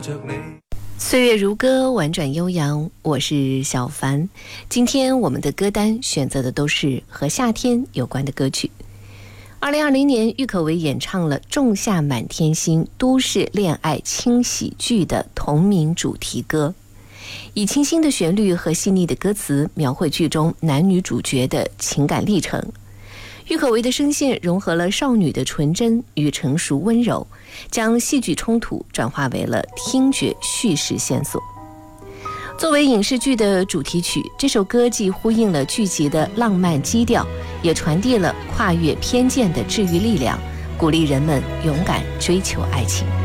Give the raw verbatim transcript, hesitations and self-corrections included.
着你。 岁月如歌，婉转悠扬，我是小凡。今天我们的歌单选择的都是和夏天有关的歌曲。二零二零年，郁可唯演唱了《仲夏满天星》都市恋爱轻喜剧的同名主题歌，以清新的旋律和细腻的歌词描绘剧中男女主角的情感历程。郁可唯的声线融合了少女的纯真与成熟温柔，将戏剧冲突转化为了听觉叙事线索。作为影视剧的主题曲，这首歌既呼应了剧集的浪漫基调，也传递了跨越偏见的治愈力量，鼓励人们勇敢追求爱情。